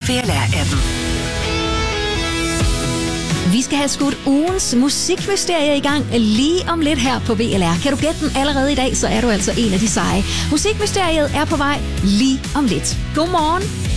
VLR-appen. Vi skal have skudt ugens musikmysterie i gang lige om lidt her på VLR. Kan du gætte den allerede i dag, så er du altså en af de seje. Musikmysteriet er på vej lige om lidt. Godmorgen.